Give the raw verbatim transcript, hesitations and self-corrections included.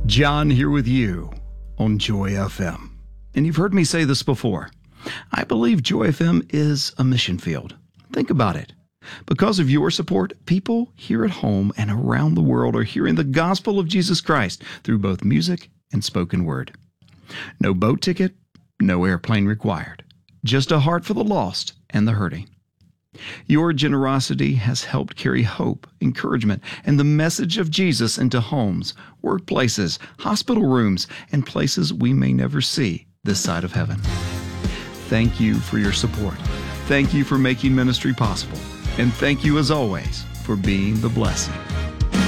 John here with you on Joy F M. And you've heard me say this before. I believe Joy F M is a mission field. Think about it. Because of your support, people here at home and around the world are hearing the gospel of Jesus Christ through both music and spoken word. No boat ticket, no airplane required. Just a heart for the lost and the hurting. Your generosity has helped carry hope, encouragement, and the message of Jesus into homes, workplaces, hospital rooms, and places we may never see this side of heaven. Thank you for your support. Thank you for making ministry possible. And thank you, as always, for being the blessing